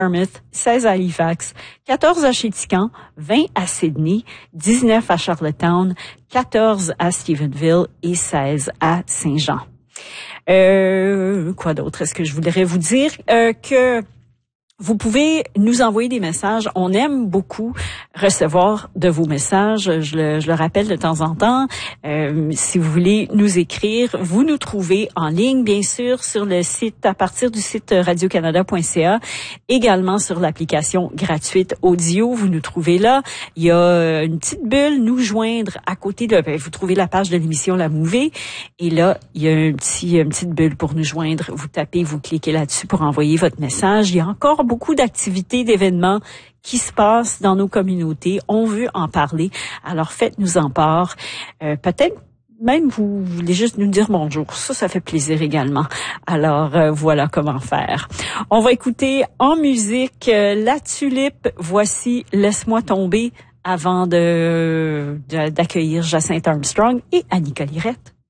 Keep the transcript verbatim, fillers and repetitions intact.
Yarmouth, seize à Halifax, quatorze à Chéticamp, vingt à Sydney, dix-neuf à Charlottetown, quatorze à Stephenville et seize à Saint-Jean. Euh, quoi d'autre? Est-ce que je voudrais vous dire euh, que vous pouvez nous envoyer des messages. On aime beaucoup recevoir de vos messages. Je le, je le rappelle de temps en temps. Euh, si vous voulez nous écrire, vous nous trouvez en ligne, bien sûr, sur le site, à partir du site radio canada point c a. Également sur l'application gratuite audio. Vous nous trouvez là. Il y a une petite bulle, nous joindre à côté de, ben, vous trouvez la page de l'émission La Mouvée. Et là, il y a un petit, une petite bulle pour nous joindre. Vous tapez, vous cliquez là-dessus pour envoyer votre message. Il y a encore beaucoup d'activités, d'événements qui se passent dans nos communautés. On veut en parler. Alors, faites-nous en part. Euh, peut-être même vous voulez juste nous dire bonjour. Ça, ça fait plaisir également. Alors, euh, voilà comment faire. On va écouter en musique euh, La Tulipe. Voici Laisse-moi tomber avant de, de d'accueillir Jacinthe Armstrong et Annie Colirette.